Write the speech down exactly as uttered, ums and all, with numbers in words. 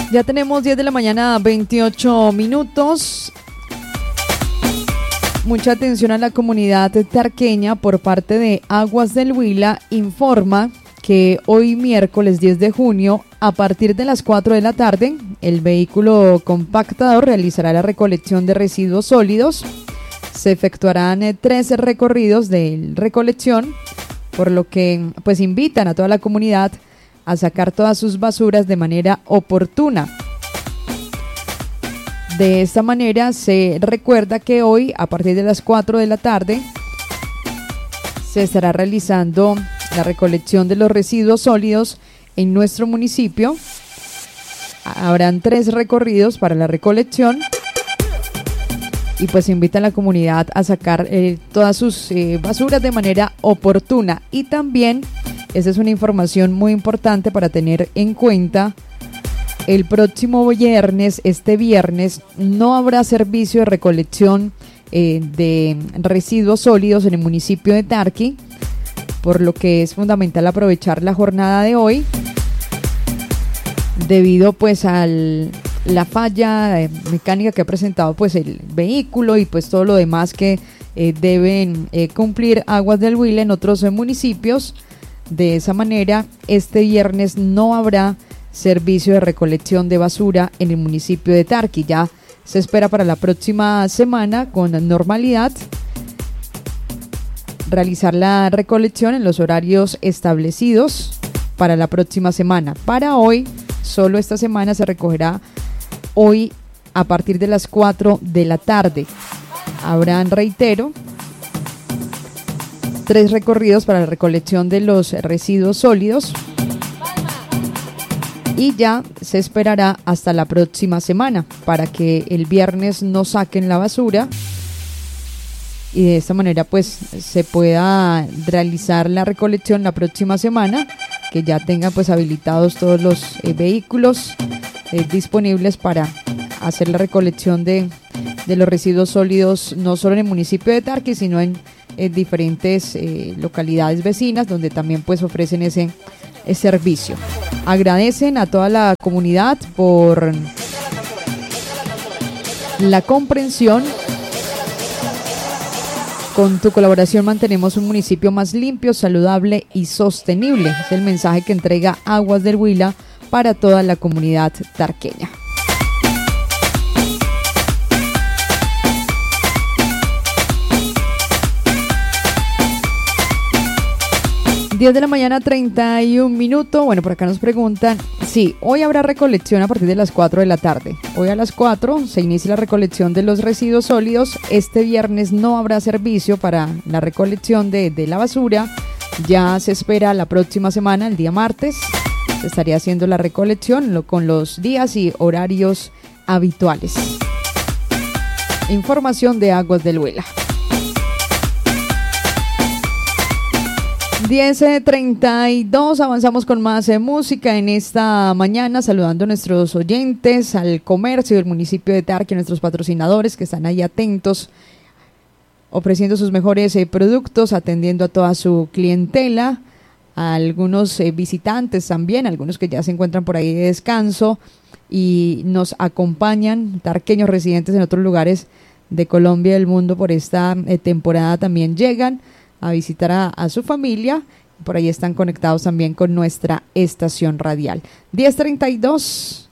Ya tenemos diez de la mañana, veintiocho minutos. Mucha atención a la comunidad tarqueña por parte de Aguas del Huila. Informa que hoy miércoles diez de junio, a partir de las cuatro de la tarde, el vehículo compactador realizará la recolección de residuos sólidos. Se efectuarán eh, tres recorridos de recolección, por lo que pues invitan a toda la comunidad a sacar todas sus basuras de manera oportuna. De esta manera se recuerda que hoy, a partir de las cuatro de la tarde, se estará realizando la recolección de los residuos sólidos en nuestro municipio. Habrán tres recorridos para la recolección y pues invita a la comunidad a sacar eh, todas sus eh, basuras de manera oportuna. Y también, esa es una información muy importante para tener en cuenta, el próximo viernes, este viernes, no habrá servicio de recolección eh, de residuos sólidos en el municipio de Tarqui, por lo que es fundamental aprovechar la jornada de hoy, debido pues a la falla eh, mecánica que ha presentado pues el vehículo y pues todo lo demás que eh, deben eh, cumplir Aguas del Huila en otros eh, municipios. De esa manera, este viernes no habrá servicio de recolección de basura en el municipio de Tarqui. Ya se espera para la próxima semana con normalidad realizar la recolección en los horarios establecidos para la próxima semana. Para hoy, solo esta semana se recogerá hoy a partir de las cuatro de la tarde. Habrán, reitero, tres recorridos para la recolección de los residuos sólidos y ya se esperará hasta la próxima semana para que el viernes no saquen la basura y de esta manera pues se pueda realizar la recolección la próxima semana, que ya tengan pues habilitados todos los eh, vehículos eh, disponibles para hacer la recolección de, de los residuos sólidos, no solo en el municipio de Tarqui, sino en, en diferentes eh, localidades vecinas donde también pues ofrecen ese, ese servicio. Agradecen a toda la comunidad por la comprensión. Con tu colaboración mantenemos un municipio más limpio, saludable y sostenible. Es el mensaje que entrega Aguas del Huila para toda la comunidad tarqueña. diez de la mañana, treinta y un minutos. Bueno, por acá nos preguntan, sí, hoy habrá recolección a partir de las cuatro de la tarde. Hoy a las cuatro se inicia la recolección de los residuos sólidos. Este viernes no habrá servicio para la recolección de, de la basura. Ya se espera la próxima semana, el día martes, se estaría haciendo la recolección lo, con los días y horarios habituales. Información de Aguas del Huila. diez treinta y dos, avanzamos con más eh, música en esta mañana, saludando a nuestros oyentes, al comercio del municipio de Tarqui, a nuestros patrocinadores que están ahí atentos, ofreciendo sus mejores eh, productos, atendiendo a toda su clientela, a algunos eh, visitantes también, algunos que ya se encuentran por ahí de descanso y nos acompañan, tarqueños residentes en otros lugares de Colombia y del mundo por esta eh, temporada también llegan a visitar a, a su familia. Por ahí están conectados también con nuestra estación radial. diez treinta y dos.